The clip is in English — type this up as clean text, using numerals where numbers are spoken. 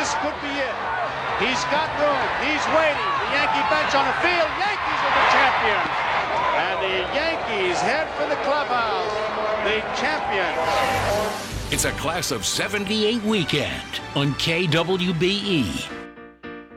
This could be it. He's got room. He's waiting. The Yankee bench on the field. Yankees are the champions. And the Yankees head for the clubhouse. The champions. It's a Class of '78 weekend on KWBE.